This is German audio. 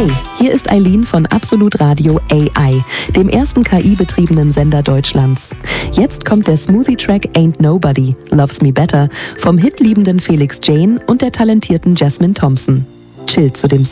Hey, hier ist Eileen von Absolut Radio AI, dem ersten KI-betriebenen Sender Deutschlands. Jetzt kommt der Smoothie-Track Ain't Nobody, Loves Me Better vom hitliebenden Felix Jane und der talentierten Jasmine Thompson. Chill zu dem Song.